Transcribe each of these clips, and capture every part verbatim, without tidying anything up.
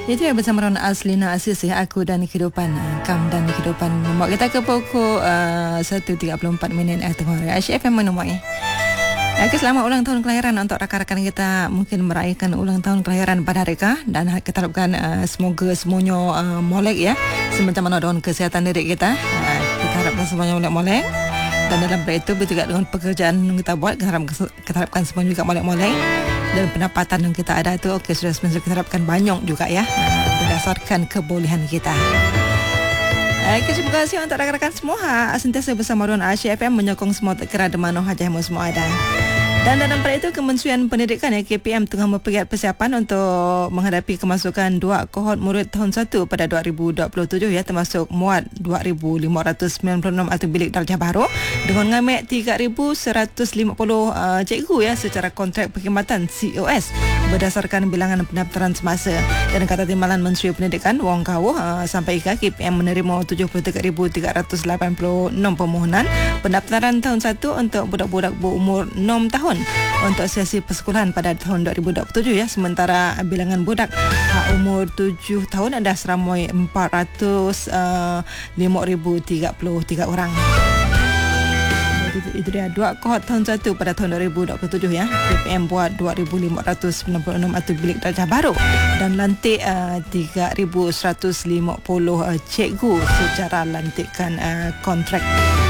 Itu ya bersama Ron Aslina Aziz ya, Aku dan Kehidupan, Kam dan Kehidupan. Nombor kita ke pukul uh, satu tiga puluh empat minit eh, tengah hari Asyik F M menemui. Okay, selamat ulang tahun kelahiran untuk rakan-rakan kita mungkin merayakan ulang tahun kelahiran pada hari ka, dan kita harapkan uh, semoga semuanya uh, molek ya, semacam mana dengan kesihatan diri kita. Uh, kita harapkan semuanya molek-molek, dan dalam perkara itu juga dengan pekerjaan yang kita buat kita harapkan, kita harapkan semuanya juga molek-molek, dan pendapatan yang kita ada itu okey sudah semestinya kita harapkan banyak juga ya, uh, berdasarkan kebolehan kita. Okay, terima kasih untuk rakan-rakan semua ha, sentiasa bersama Ruang Asyik F M menyokong semua terkira di mana hajah semua ada. Dan dalam pada itu Kementerian Pendidikan ya, K P M tengah mempergiat persiapan untuk menghadapi kemasukan dua kohort murid tahun satu pada dua ribu dua puluh tujuh ya, termasuk muat dua ribu lima ratus sembilan puluh enam atau bilik darjah baru dengan mengambil tiga ribu seratus lima puluh uh, cikgu ya secara kontrak perkhidmatan C O S berdasarkan bilangan pendaftaran semasa. Dan kata timbalan Menteri Pendidikan Wong Kah Woh uh, sampai ke K P M menerima tujuh puluh tiga ribu tiga ratus lapan puluh enam permohonan pendaftaran tahun satu untuk budak-budak berumur enam tahun untuk sesi persekolahan pada tahun dua ribu dua puluh tujuh ya, sementara bilangan budak uh, umur tujuh tahun ada seramai empat ratus lima ribu tiga puluh tiga orang. Itu, itu dia dua kohort tahun satu pada tahun dua ribu dua puluh tujuh ya. K P M buat dua ribu lima ratus sembilan puluh enam atau bilik darjah baru dan lantik uh, tiga ribu seratus lima puluh uh, cikgu secara lantikan uh, kontrak.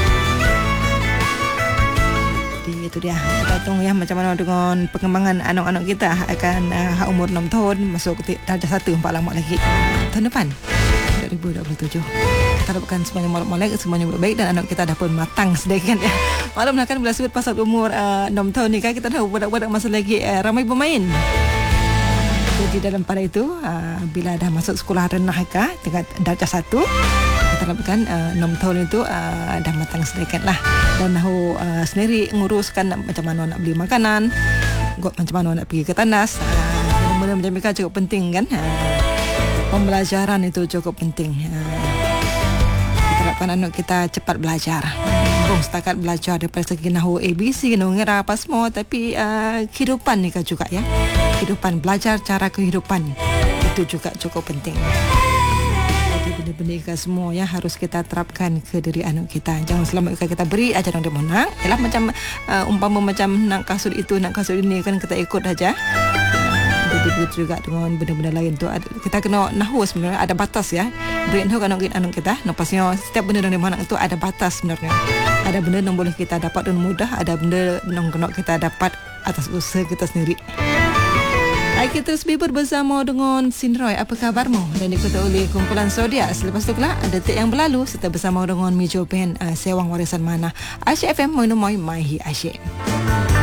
Itu dia, kita tunggu ya macam mana dengan perkembangan anak-anak kita akan uh, umur enam tahun masuk darjah satu empat lama lagi tahun depan dua ribu dua puluh tujuh. Kita harapkan semuanya molek-molek, semuanya baik dan anak kita dah pun matang sedikit ya. Malam nak kan bila sebut pasal umur uh, enam tahun ni kan, kita tahu budak-budak masa lagi uh, ramai bermain. Jadi dalam pada itu uh, bila dah masuk sekolah rendah kah tingkat darjah satu, kita harapkan uh, enam tahun itu uh, dah matang sedikit lah, dan tahu uh, sendiri nguruskan macam mana nak beli makanan, macam mana nak pergi ke tandas. Uh, benda-benda macam itu cukup penting kan. Uh, pembelajaran itu cukup penting. Uh, kita harapkan anak kita cepat belajar. Bukan setakat belajar daripada segi nahu A B C, nahu ngira apa semua, tapi uh, kehidupan ni kan juga ya. Kehidupan, belajar cara kehidupan itu juga cukup penting. Benda-benda semua ya harus kita terapkan ke diri anak kita. Jangan selama kita beri ajaran dia menang, ialah macam uh, umpama macam nak kasut itu, nak kasut ini kan kita ikut saja. Jadi begitu juga dengan benda-benda lain tu, kita kena nahu sebenarnya ada batas ya. Beri tahu kan anak kita, napasnya setiap benda yang dia menang itu ada batas sebenarnya. Ada benda yang boleh kita dapat dengan mudah, ada benda yang kena kita dapat atas usaha kita sendiri. Kita terus bibur bersama dengan Sinroy, apa kabarmu? Dan diikuti oleh kumpulan Sodia. Selepas itu kelak detik yang berlalu serta bersama dengan Mijo Band uh, Sewang Warisan Mana. Asyik F M menemui Maihi Asyik.